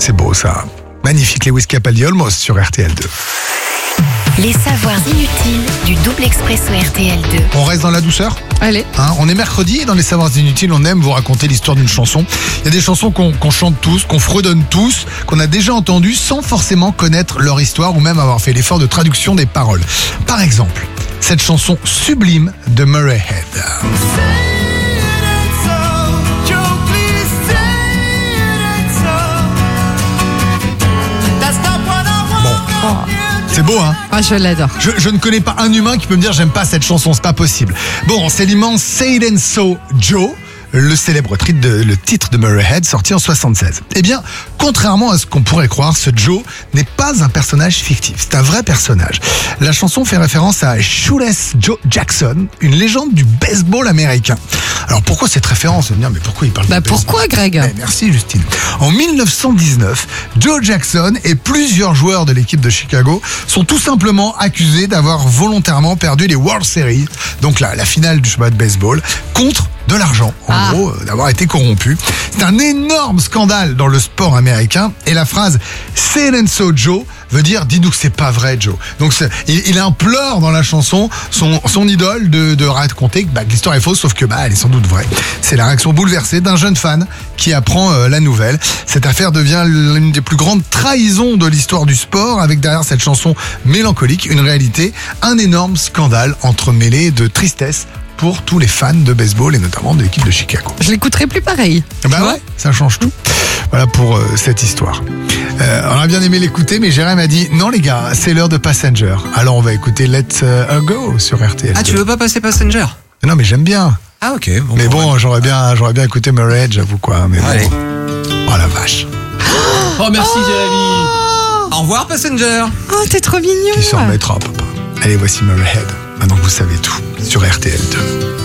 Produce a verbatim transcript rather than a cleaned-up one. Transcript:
C'est beau ça. Magnifique, Lewis Capaldi, Almost sur R T L deux. Les savoirs inutiles du double expresso R T L deux. On reste dans la douceur ? Allez. Hein, on est mercredi et dans les savoirs inutiles, on aime vous raconter l'histoire d'une chanson. Il y a des chansons qu'on, qu'on chante tous, qu'on fredonne tous, qu'on a déjà entendues sans forcément connaître leur histoire ou même avoir fait l'effort de traduction des paroles. Par exemple, cette chanson sublime de Murray Head. C'est beau, hein ? Ah, je l'adore. Je, je ne connais pas un humain qui peut me dire j'aime pas cette chanson, c'est pas possible. Bon, c'est l'immense Say It and So Joe, le célèbre titre de, le titre de Murray Head, sorti en soixante-seize. Eh bien, contrairement à ce qu'on pourrait croire, ce Joe n'est pas un personnage fictif, c'est un vrai personnage. La chanson fait référence à Shoeless Joe Jackson, une légende du baseball américain. Alors pourquoi cette référence ? Vous allez me dire, mais pourquoi il parle Bah de baseball ? pourquoi, Greg ? Eh, merci Justine. En dix-neuf cent dix-neuf, Joe Jackson et plusieurs joueurs de l'équipe de Chicago sont tout simplement accusés d'avoir volontairement perdu les World Series, donc la, la finale du championnat de baseball, contre de l'argent, en Ah. gros, euh, d'avoir été corrompu. C'est un énorme scandale dans le sport américain et la phrase « Say it and so Joe » veut dire « dis-nous que c'est pas vrai Joe ». Donc c'est, il, il implore dans la chanson son, son idole de, de raconter que, bah, que l'histoire est fausse, sauf que bah, elle est sans doute vraie. C'est la réaction bouleversée d'un jeune fan qui apprend euh, la nouvelle. Cette affaire devient l'une des plus grandes trahisons de l'histoire du sport, avec derrière cette chanson mélancolique une réalité, un énorme scandale entremêlé de tristesse pour tous les fans de baseball et notamment de l'équipe de Chicago. Je l'écouterai plus pareil. Bah Tu vois ouais, ça change tout. Voilà pour euh, cette histoire. Euh, on a bien aimé l'écouter, mais Jérém a dit non les gars, c'est l'heure de Passenger. Alors on va écouter Let Her Go sur R T L. Ah, tu veux pas passer Passenger ? Non mais j'aime bien. Ah, ok. Bon, Mais bon, ouais. j'aurais bien, j'aurais bien écouté Murray Head, j'avoue quoi. Mais bon. Allez. Oh la vache. Oh, merci, Jérémy. Au revoir, Passenger. Oh, t'es trop mignon. Qui s'en remettra, papa. Allez, voici Murray Head. Maintenant que vous savez tout sur R T L deux.